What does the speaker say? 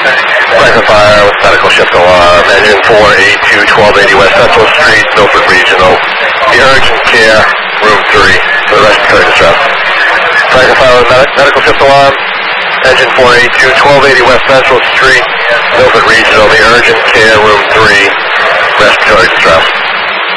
Franklin Fire with medical shift alarm, engine 482, 1280 West Central Street, Milford Regional. The urgent care, room 3, for the respiratory distress. Franklin Fire with medical shift alarm, engine 482, 1280 West Central Street, Milford Regional. The urgent care, room 3, respiratory distress.